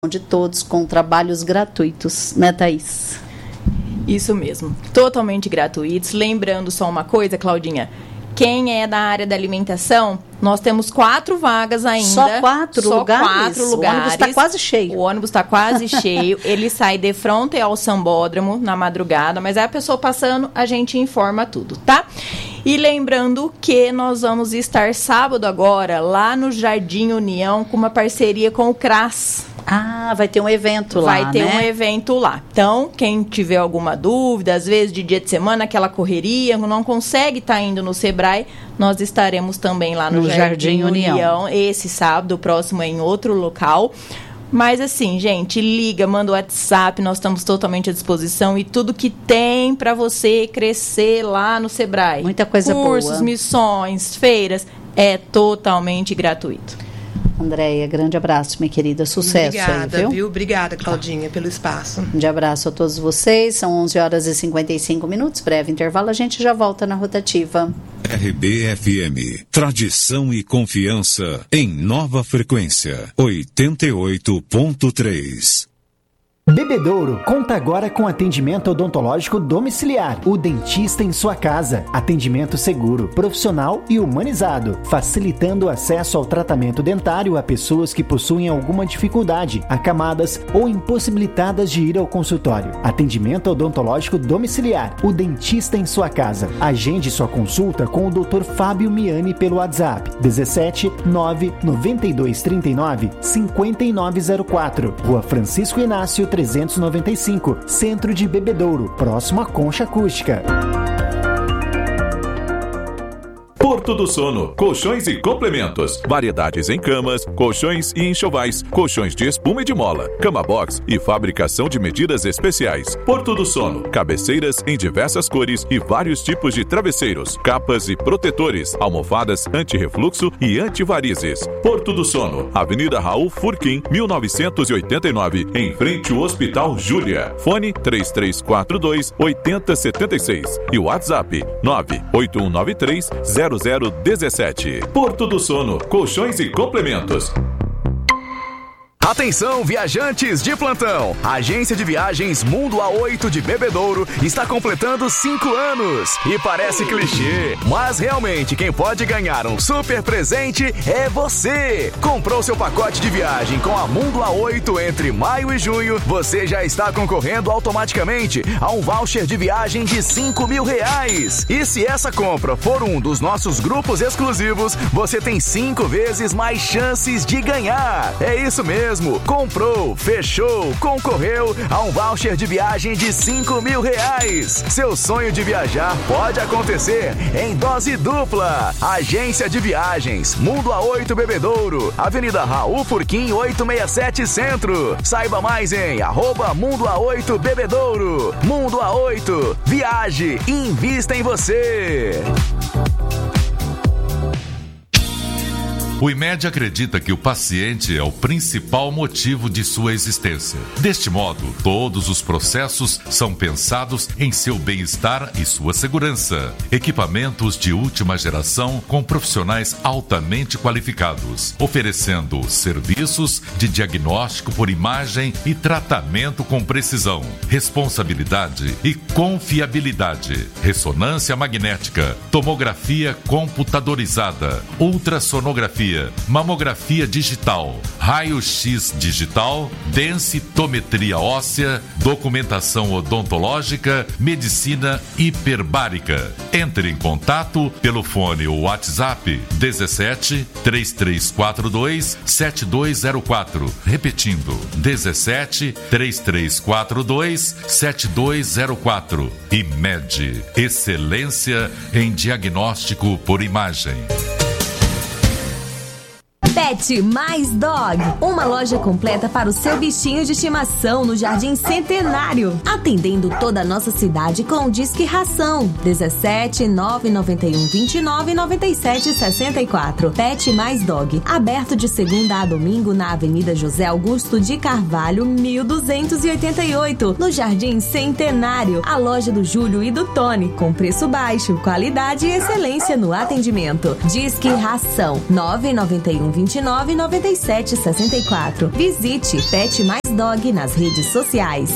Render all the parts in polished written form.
de todos com trabalhos gratuitos, né, Thaís? Isso mesmo, totalmente gratuitos. Lembrando só uma coisa, Claudinha, quem é da área da alimentação, nós temos 4 vagas ainda. Só 4 lugares? 4 lugares. O ônibus está quase cheio. O ônibus está quase cheio. Ele sai de frente ao Sambódromo na madrugada, mas aí a pessoa passando, a gente informa tudo, tá? E lembrando que nós vamos estar sábado agora lá no Jardim União com uma parceria com o CRAS. Ah, vai ter um evento lá, Vai ter um evento lá. Então, quem tiver alguma dúvida, às vezes de dia de semana, aquela correria, não consegue estar indo no Sebrae, nós estaremos também lá no Jardim União. Esse sábado, o próximo é em outro local. Mas assim, gente, liga, manda o WhatsApp, nós estamos totalmente à disposição e tudo que tem para você crescer lá no Sebrae. Muita coisa boa. Cursos, missões, feiras, é totalmente gratuito. Andréia, grande abraço, minha querida. Sucesso. Obrigada, aí, viu? Obrigada, Claudinha, pelo espaço. Um abraço a todos vocês. São 11 horas e 55 minutos. Breve intervalo, a gente já volta na rotativa. RBFM. Tradição e confiança em nova frequência. 88.3. Bebedouro conta agora com atendimento odontológico domiciliar. O dentista em sua casa. Atendimento seguro, profissional e humanizado, facilitando o acesso ao tratamento dentário a pessoas que possuem alguma dificuldade, acamadas ou impossibilitadas de ir ao consultório. Atendimento odontológico domiciliar. O dentista em sua casa. Agende sua consulta com o Dr. Fábio Miani pelo WhatsApp 17 992 39 5904. Rua Francisco Inácio 395, Centro de Bebedouro, próximo à Concha Acústica. Porto do Sono, colchões e complementos, variedades em camas, colchões e enxovais, colchões de espuma e de mola, cama box e fabricação de medidas especiais. Porto do Sono, cabeceiras em diversas cores e vários tipos de travesseiros, capas e protetores, almofadas anti-refluxo e antivarizes. Porto do Sono, Avenida Raul Furquim, 1989, em frente ao Hospital Júlia. Fone 3342-8076 e o WhatsApp 98193-0017. Porto do Sono, colchões e complementos. Atenção, viajantes de plantão! A agência de viagens Mundo A8 de Bebedouro está completando 5 anos. E parece clichê, mas realmente quem pode ganhar um super presente é você! Comprou seu pacote de viagem com a Mundo A8 entre maio e junho, você já está concorrendo automaticamente a um voucher de viagem de R$5.000. E se essa compra for um dos nossos grupos exclusivos, você tem 5 vezes mais chances de ganhar. É isso mesmo! Comprou, fechou, concorreu a um voucher de viagem de R$5.000. Seu sonho de viajar pode acontecer em dose dupla. Agência de Viagens Mundo A8 Bebedouro, Avenida Raul Furquim 867 Centro. Saiba mais em @Mundo A8 Bebedouro. Mundo A8, viaje e invista em você. O IMED acredita que o paciente é o principal motivo de sua existência. Deste modo, todos os processos são pensados em seu bem-estar e sua segurança. Equipamentos de última geração com profissionais altamente qualificados, oferecendo serviços de diagnóstico por imagem e tratamento com precisão, responsabilidade e confiabilidade. Ressonância magnética, tomografia computadorizada, ultrassonografia, mamografia digital, raio-x digital, densitometria óssea, documentação odontológica, medicina hiperbárica. Entre em contato pelo fone ou WhatsApp 17 3342 7204. Repetindo, 17 3342 7204. IMED, excelência em diagnóstico por imagem. Pet Mais Dog, uma loja completa para o seu bichinho de estimação no Jardim Centenário, atendendo toda a nossa cidade com o Disque Ração 17 991 29 97 64. Pet Mais Dog, aberto de segunda a domingo na Avenida José Augusto de Carvalho 1288, no Jardim Centenário, a loja do Júlio e do Tony, com preço baixo, qualidade e excelência no atendimento. Disque Ração 991 29 999-9764. Visite Pet Mais Dog nas redes sociais.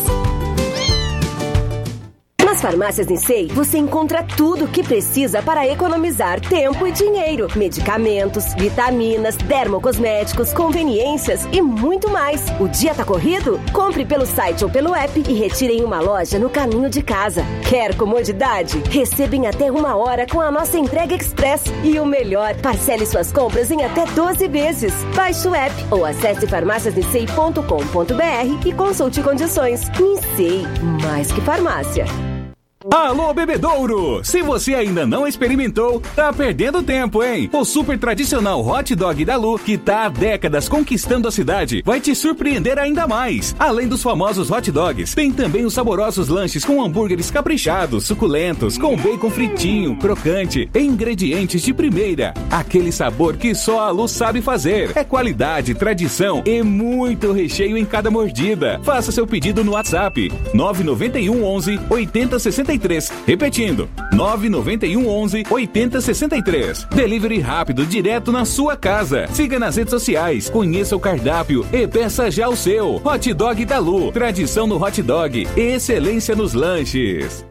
Nas farmácias Nissei, você encontra tudo o que precisa para economizar tempo e dinheiro. Medicamentos, vitaminas, dermocosméticos, conveniências e muito mais. O dia tá corrido? Compre pelo site ou pelo app e retire em uma loja no caminho de casa. Quer comodidade? Receba em até 1 hora com a nossa entrega express. E o melhor, parcele suas compras em até 12 vezes. Baixe o app ou acesse farmáciasnissei.com.br e consulte condições. Nissei, mais que farmácia. Alô, Bebedouro! Se você ainda não experimentou, tá perdendo tempo, hein? O super tradicional hot dog da Lu, que tá há décadas conquistando a cidade, vai te surpreender ainda mais. Além dos famosos hot dogs, tem também os saborosos lanches com hambúrgueres caprichados, suculentos, com bacon fritinho, crocante, e ingredientes de primeira. Aquele sabor que só a Lu sabe fazer. É qualidade, tradição e muito recheio em cada mordida. Faça seu pedido no WhatsApp 991 11 8063. Repetindo, 991 11 8063. Delivery rápido, direto na sua casa. Siga nas redes sociais, conheça o cardápio e peça já o seu. Hot Dog da Lu, tradição no hot dog, excelência nos lanches.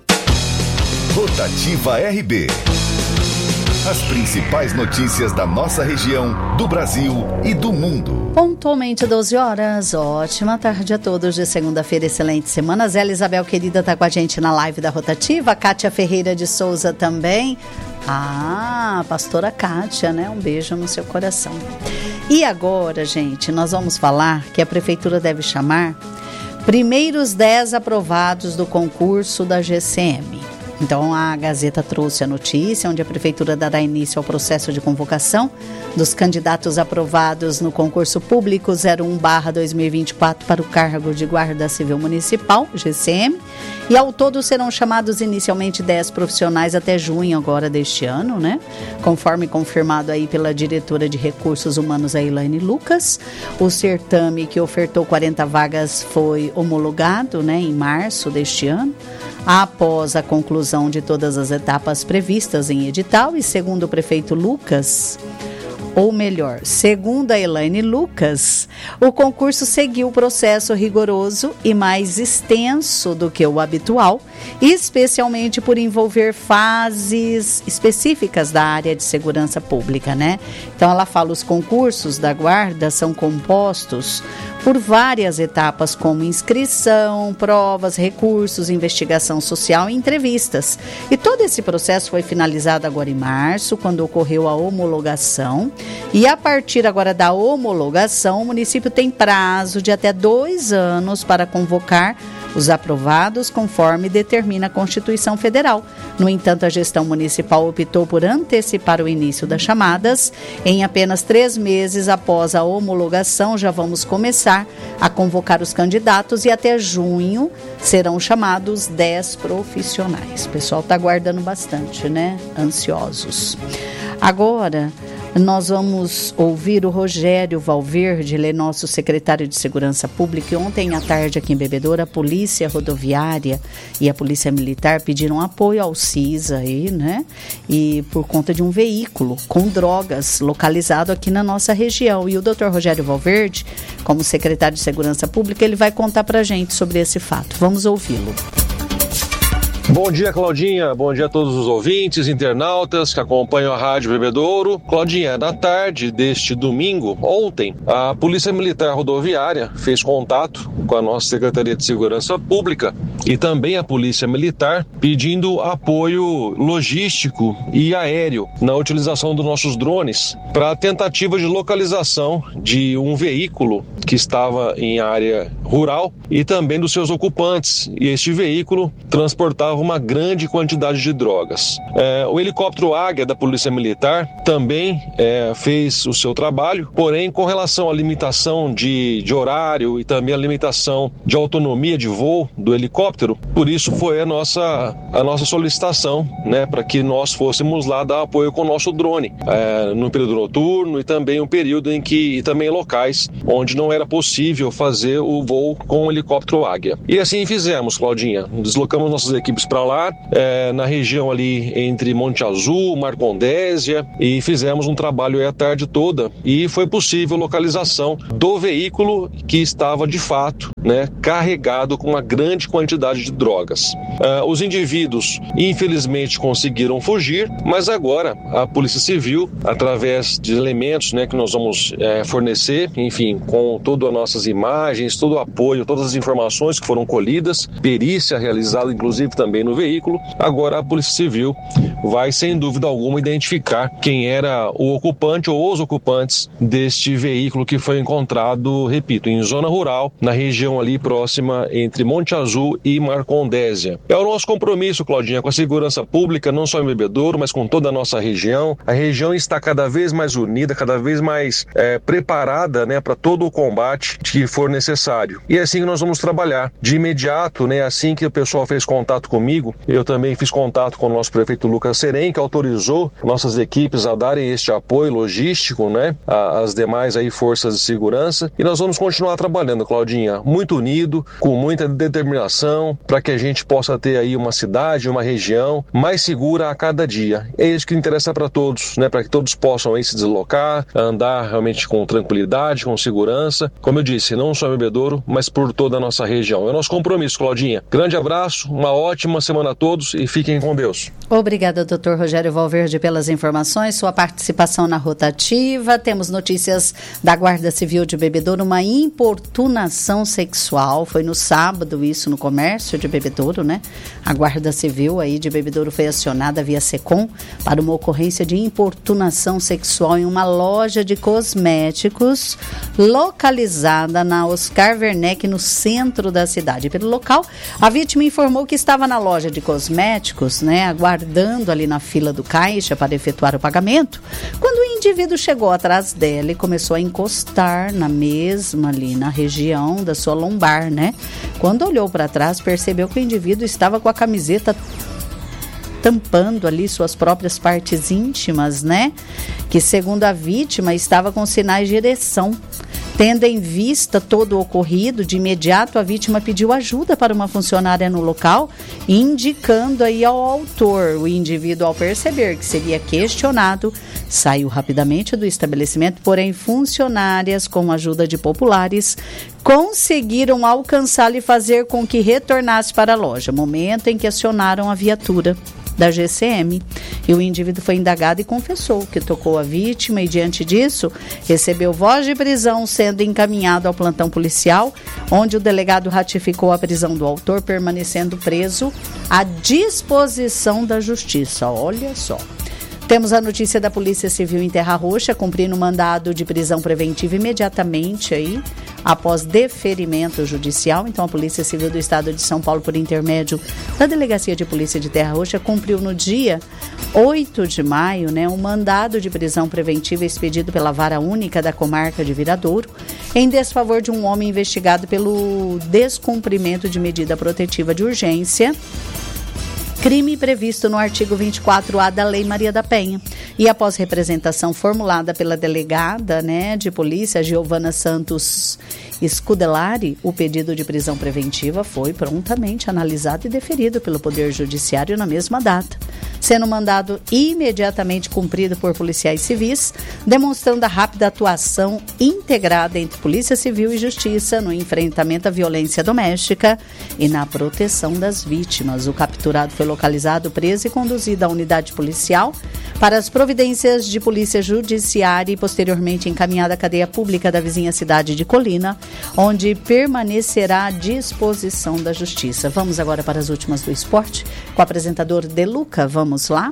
Rotativa RB. As principais notícias da nossa região, do Brasil e do mundo. Pontualmente 12 horas. Ótima tarde a todos de segunda-feira. Excelente semana. Zé Isabel, querida, tá com a gente na live da Rotativa. A Kátia Ferreira de Souza também. Pastora Kátia, né? Um beijo no seu coração. E agora, gente, nós vamos falar que a Prefeitura deve chamar primeiros 10 aprovados do concurso da GCM. Então, a Gazeta trouxe a notícia, onde a Prefeitura dará início ao processo de convocação dos candidatos aprovados no concurso público 01/2024 para o cargo de Guarda Civil Municipal, GCM, e ao todo serão chamados inicialmente 10 profissionais até junho agora deste ano, né? Conforme confirmado aí pela diretora de Recursos Humanos, a Elaine Lucas. O certame, que ofertou 40 vagas, foi homologado, né, em março deste ano, após a conclusão de todas as etapas previstas em edital, e segundo o prefeito Lucas, ou melhor, segundo a Elaine Lucas, o concurso seguiu o processo rigoroso e mais extenso do que o habitual, especialmente por envolver fases específicas da área de segurança pública, né? Então ela fala, os concursos da Guarda são compostos por várias etapas, como inscrição, provas, recursos, investigação social e entrevistas. E todo esse processo foi finalizado agora em março, quando ocorreu a homologação. E a partir agora da homologação, o município tem prazo de até 2 anos para convocar os aprovados, conforme determina a Constituição Federal. No entanto, a gestão municipal optou por antecipar o início das chamadas. Em apenas 3 meses após a homologação, já vamos começar a convocar os candidatos, e até junho serão chamados 10 profissionais. O pessoal está aguardando bastante, né? Ansiosos. Agora, nós vamos ouvir o Rogério Valverde, ele é nosso secretário de Segurança Pública. E ontem à tarde, aqui em Bebedouro, a Polícia Rodoviária e a Polícia Militar pediram apoio ao CIS aí, né? E por conta de um veículo com drogas localizado aqui na nossa região. E o Dr. Rogério Valverde, como secretário de Segurança Pública, ele vai contar pra gente sobre esse fato. Vamos ouvi-lo. Bom dia, Claudinha. Bom dia a todos os ouvintes, internautas que acompanham a Rádio Bebedouro. Claudinha, na tarde deste domingo, ontem, a Polícia Militar Rodoviária fez contato com a nossa Secretaria de Segurança Pública e também a Polícia Militar, pedindo apoio logístico e aéreo na utilização dos nossos drones para a tentativa de localização de um veículo que estava em área rural e também dos seus ocupantes. E este veículo transportava uma grande quantidade de drogas. O helicóptero Águia da Polícia Militar também fez o seu trabalho, porém com relação à limitação de horário e também a limitação de autonomia de voo do helicóptero, helicóptero. Por isso foi a nossa solicitação, né, para que nós fôssemos lá dar apoio com o nosso drone, no período noturno e também um período e também locais onde não era possível fazer o voo com o helicóptero Águia. E assim fizemos, Claudinha. Deslocamos nossas equipes para lá, na região ali entre Monte Azul, Marcondésia, e fizemos um trabalho aí a tarde toda e foi possível localização do veículo que estava de fato, né, carregado com uma grande quantidade de drogas. Os indivíduos infelizmente conseguiram fugir, mas agora a Polícia Civil, através de elementos, né, que nós vamos fornecer, enfim, com todas as nossas imagens, todo o apoio, todas as informações que foram colhidas, perícia realizada inclusive também no veículo, agora a Polícia Civil vai sem dúvida alguma identificar quem era o ocupante ou os ocupantes deste veículo que foi encontrado, repito, em zona rural, na região ali próxima entre Monte Azul e Marcondésia. É o nosso compromisso, Claudinha, com a segurança pública, não só em Bebedouro, mas com toda a nossa região. A região está cada vez mais unida, cada vez mais preparada, né, para todo o combate que for necessário. E é assim que nós vamos trabalhar. De imediato, né, assim que o pessoal fez contato comigo, eu também fiz contato com o nosso prefeito Lucas Serem, que autorizou nossas equipes a darem este apoio logístico, né, às demais aí forças de segurança. E nós vamos continuar trabalhando, Claudinha, muito unido, com muita determinação, para que a gente possa ter aí uma cidade, uma região mais segura a cada dia. É isso que interessa para todos, né, para que todos possam aí se deslocar, andar realmente com tranquilidade, com segurança. Como eu disse, não só em Bebedouro, mas por toda a nossa região. É o nosso compromisso, Claudinha. Grande abraço, uma ótima semana a todos e fiquem com Deus. Obrigada, Dr. Rogério Valverde, pelas informações, sua participação na rotativa. Temos notícias da Guarda Civil de Bebedouro, uma importunação sexual. Foi no sábado isso, no comércio de Bebedouro, né? A Guarda Civil aí de Bebedouro foi acionada via SECOM para uma ocorrência de importunação sexual em uma loja de cosméticos localizada na Oscar Werneck, no centro da cidade. Pelo local, a vítima informou que estava na loja de cosméticos, né, aguardando ali na fila do caixa para efetuar o pagamento, quando o indivíduo chegou atrás dela e começou a encostar na mesma ali, na região da sua lombar, né? Quando olhou para trás, percebeu que o indivíduo estava com a camiseta tampando ali suas próprias partes íntimas, né? Que, segundo a vítima, estava com sinais de ereção. Tendo em vista todo o ocorrido, de imediato a vítima pediu ajuda para uma funcionária no local, indicando aí ao autor. O indivíduo, ao perceber que seria questionado, saiu rapidamente do estabelecimento, porém funcionárias, com a ajuda de populares, conseguiram alcançá-lo e fazer com que retornasse para a loja, momento em que acionaram a viatura da GCM. E o indivíduo foi indagado e confessou que tocou a vítima e, diante disso, recebeu voz de prisão, sendo encaminhado ao plantão policial, onde o delegado ratificou a prisão do autor, permanecendo preso à disposição da justiça. Olha só. Temos a notícia da Polícia Civil em Terra Roxa, cumprindo mandado de prisão preventiva imediatamente aí, após deferimento judicial. Então, a Polícia Civil do Estado de São Paulo, por intermédio da Delegacia de Polícia de Terra Roxa, cumpriu no dia 8 de maio, né, um mandado de prisão preventiva expedido pela Vara Única da Comarca de Viradouro, em desfavor de um homem investigado pelo descumprimento de medida protetiva de urgência, crime previsto no artigo 24A da Lei Maria da Penha. E após representação formulada pela delegada, né, de polícia, Giovana Santos Scudelari, o pedido de prisão preventiva foi prontamente analisado e deferido pelo Poder Judiciário na mesma data, sendo mandado imediatamente cumprido por policiais civis, demonstrando a rápida atuação integrada entre Polícia Civil e Justiça no enfrentamento à violência doméstica e na proteção das vítimas. O capturado foi localizado, preso e conduzido à unidade policial para as providências de polícia judiciária e posteriormente encaminhado à cadeia pública da vizinha cidade de Colina, onde permanecerá à disposição da justiça. Vamos agora para as últimas do esporte com o apresentador Deluca. Vamos lá?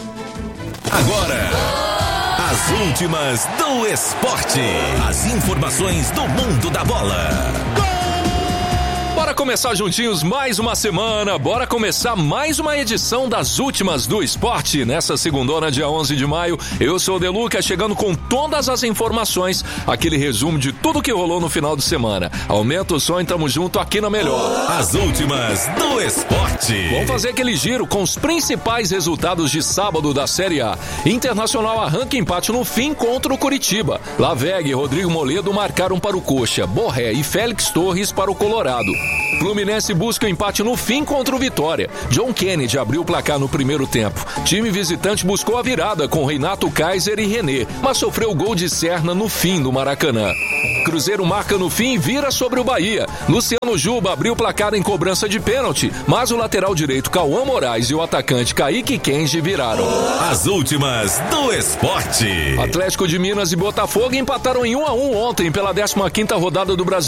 Agora, as últimas do esporte. As informações do mundo da bola. Bora começar juntinhos mais uma semana, bora começar mais uma edição das últimas do esporte. Nessa segundona, dia 11 de maio, eu sou o Deluca, chegando com todas as informações, aquele resumo de tudo que rolou no final de semana. Aumenta o som e tamo junto aqui na Melhor. As últimas do esporte. Vamos fazer aquele giro com os principais resultados de sábado da Série A. Internacional arranca empate no fim contra o Curitiba. Laveg e Rodrigo Moledo marcaram para o Coxa. Borré e Félix Torres para o Colorado. Fluminense busca o empate no fim contra o Vitória. John Kennedy abriu o placar no primeiro tempo. Time visitante buscou a virada com Renato Kaiser e René, mas sofreu gol de Serna no fim do Maracanã. Cruzeiro marca no fim e vira sobre o Bahia. Luciano Juba abriu o placar em cobrança de pênalti, mas o lateral direito Cauã Moraes e o atacante Kaique Kenji viraram. As últimas do esporte. Atlético de Minas e Botafogo empataram em 1-1 ontem pela 15ª rodada do Brasil.